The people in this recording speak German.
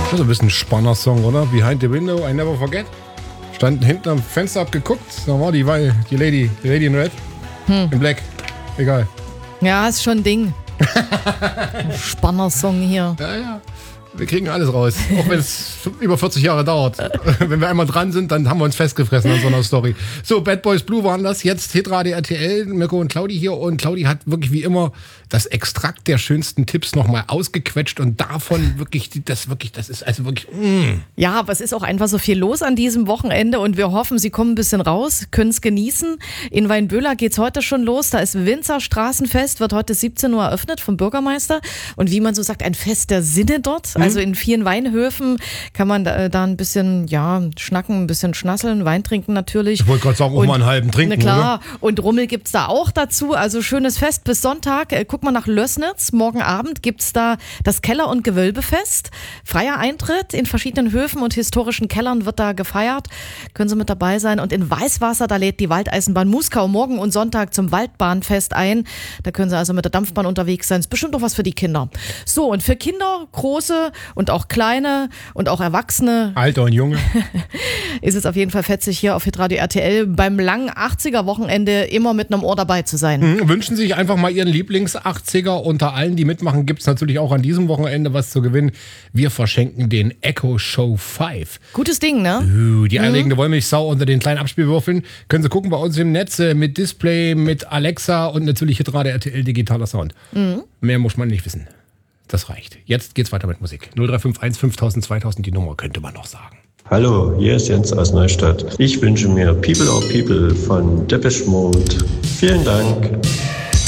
Das ist ein bisschen ein Spanner-Song, oder? Behind the Window, I Never Forget. Standen hinten am Fenster abgeguckt. Da war die Lady in Red. In Black. Egal. Ja, ist schon ein Ding. Spanner-Song hier. Ja. Wir kriegen alles raus, auch wenn es über 40 Jahre dauert. Wenn wir einmal dran sind, dann haben wir uns festgefressen an so einer Story. So, Bad Boys Blue waren das, jetzt Hitradio RTL, Mirko und Claudi hier. Und Claudi hat wirklich wie immer das Extrakt der schönsten Tipps nochmal ausgequetscht und davon wirklich, das ist also wirklich... Ja, aber es ist auch einfach so viel los an diesem Wochenende und wir hoffen, Sie kommen ein bisschen raus, können es genießen. In Weinböhler geht's heute schon los, da ist Winzer Straßenfest, wird heute 17 Uhr eröffnet vom Bürgermeister. Und wie man so sagt, ein Fest der Sinne dort. Also in vielen Weinhöfen kann man da ein bisschen schnacken, ein bisschen schnasseln, Wein trinken natürlich. Ich wollte gerade sagen, auch mal einen halben trinken, na klar. Oder? Und Rummel gibt's da auch dazu. Also schönes Fest bis Sonntag. Guck mal nach Lößnitz. Morgen Abend gibt's da das Keller- und Gewölbefest. Freier Eintritt in verschiedenen Höfen und historischen Kellern wird da gefeiert. Können Sie mit dabei sein. Und in Weißwasser, da lädt die Waldeisenbahn Muskau morgen und Sonntag zum Waldbahnfest ein. Da können Sie also mit der Dampfbahn unterwegs sein. Ist bestimmt auch was für die Kinder. So, und für Kinder, große und auch kleine und auch Erwachsene. Alter und Junge. Ist es auf jeden Fall fetzig hier auf Hitradio RTL beim langen 80er-Wochenende immer mit einem Ohr dabei zu sein. Wünschen sich einfach mal Ihren Lieblings-80er. Unter allen, die mitmachen, gibt es natürlich auch an diesem Wochenende was zu gewinnen. Wir verschenken den Echo Show 5. Gutes Ding, ne? Die eierlegende Wollmilchsau unter den kleinen Abspielwürfeln. Können Sie gucken bei uns im Netz mit Display, mit Alexa und natürlich Hitradio RTL digitaler Sound. Mehr muss man nicht wissen. Das reicht. Jetzt geht's weiter mit Musik. 0351 5000 2000, die Nummer könnte man noch sagen. Hallo, hier ist Jens aus Neustadt. Ich wünsche mir People or People von Depeche Mode. Vielen Dank.